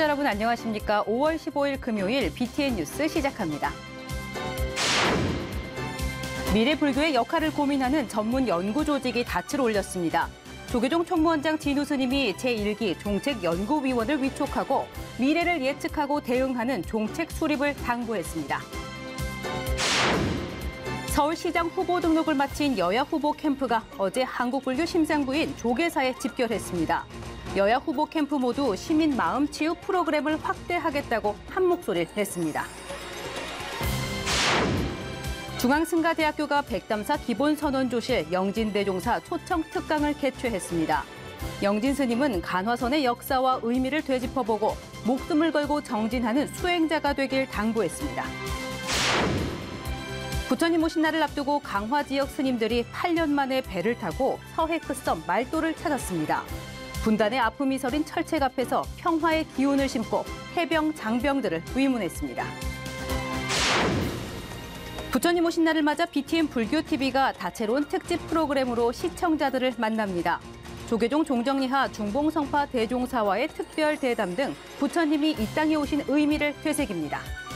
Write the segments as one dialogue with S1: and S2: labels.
S1: 시청자 여러분 안녕하십니까? 5월 15일 금요일 BTN 뉴스 시작합니다. 미래불교의 역할을 고민하는 전문 연구 조직이 닻을 올렸습니다. 조계종 총무원장 진우 스님이 제1기 종책연구위원을 위촉하고 미래를 예측하고 대응하는 종책 수립을 당부했습니다. 서울시장 후보 등록을 마친 여야 후보 캠프가 어제 한국불교 심상부인 조계사에 집결했습니다. 여야 후보 캠프 모두 시민 마음 치유 프로그램을 확대하겠다고 한 목소리를 냈습니다. 중앙승가대학교가 백담사 기본선언조실 영진대종사 초청 특강을 개최했습니다. 영진 스님은 간화선의 역사와 의미를 되짚어보고 목숨을 걸고 정진하는 수행자가 되길 당부했습니다. 부처님 오신 날을 앞두고 강화 지역 스님들이 8년 만에 배를 타고 서해 끝섬 말도를 찾았습니다. 분단의 아픔이 서린 철책 앞에서 평화의 기운을 심고 해병, 장병들을 위문했습니다. 부처님 오신 날을 맞아 BTN 불교TV가 다채로운 특집 프로그램으로 시청자들을 만납니다. 조계종 종정리하 중봉성파 대종사와의 특별 대담 등 부처님이 이 땅에 오신 의미를 되새깁니다.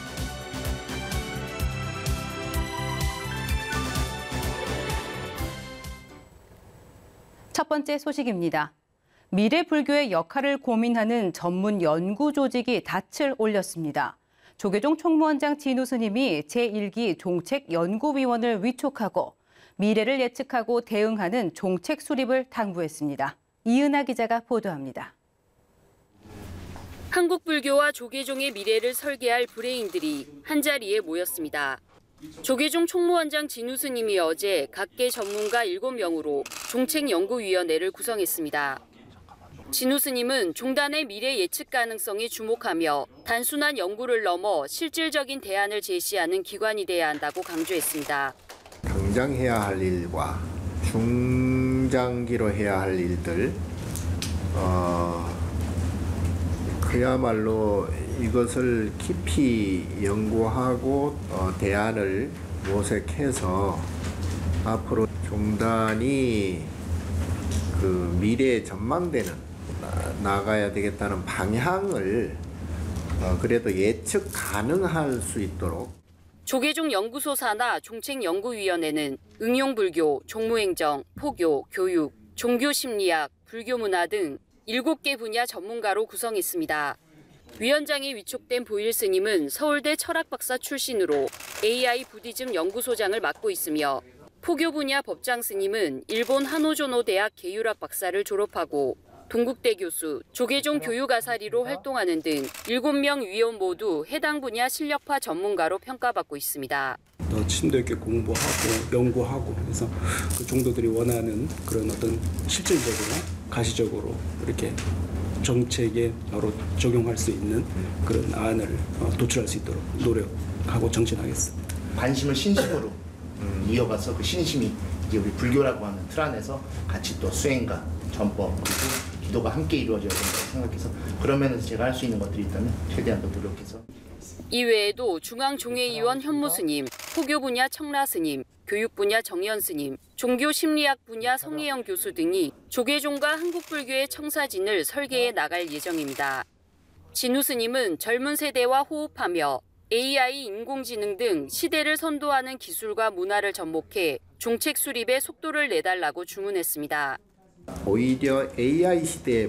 S1: 첫 번째 소식입니다. 미래불교의 역할을 고민하는 전문 연구 조직이 닻을 올렸습니다. 조계종 총무원장 진우 스님이 제1기 종책연구위원을 위촉하고 미래를 예측하고 대응하는 종책 수립을 당부했습니다. 이은하 기자가 보도합니다.
S2: 한국불교와 조계종의 미래를 설계할 브레인들이 한자리에 모였습니다. 조계종 총무원장 진우 스님이 어제 각계 전문가 7명으로 종책연구위원회를 구성했습니다. 진우 스님은 종단의 미래 예측 가능성에 주목하며 단순한 연구를 넘어 실질적인 대안을 제시하는 기관이 돼야 한다고 강조했습니다.
S3: 당장 해야 할 일과 중장기로 해야 할 일들, 그야말로 이것을 깊이 연구하고 대안을 모색해서 앞으로 종단이 그 미래에 전망되는 나가야 되겠다는 방향을 그래도 예측 가능할 수 있도록.
S2: 조계종 연구소 산하 종책연구위원회는 응용불교, 종무행정, 포교, 교육, 종교심리학, 불교문화 등 7개 분야 전문가로 구성했습니다. 위원장에 위촉된 보일 스님은 서울대 철학박사 출신으로 AI 부디즘 연구소장을 맡고 있으며 포교 분야 법장 스님은 일본 하노조노 대학 계율학 박사를 졸업하고 동국대 교수, 조계종 교육아사리로 활동하는 등 7명 위원 모두 해당 분야 실력파 전문가로 평가받고 있습니다.
S4: 더 심도 있게 공부하고 연구하고 그래서 그 종도들이 원하는 그런 어떤 실질적으로 가시적으로 이렇게 정책에 바로 적용할 수 있는 그런 안을 도출할 수 있도록 노력하고 정진하겠습니다.
S5: 관심을 신심으로 이어가서 그 신심이 이제 우리 불교라고 하는 틀 안에서 같이 또 수행과 전법 그리고 기도가 함께 이루어져야 된다고 생각해서 그러면 제가 할 수 있는 것들이 있다면 최대한 더 노력해서.
S2: 이외에도 중앙종회의원 현무 스님, 포교 분야 청라 스님, 교육 분야 정연 스님, 종교 심리학 분야 성혜영 교수 등이 조계종과 한국불교의 청사진을 설계해 나갈 예정입니다. 진우 스님은 젊은 세대와 호흡하며 AI, 인공지능 등 시대를 선도하는 기술과 문화를 접목해 종책 수립의 속도를 내달라고 주문했습니다.
S3: 오히려 AI 시대에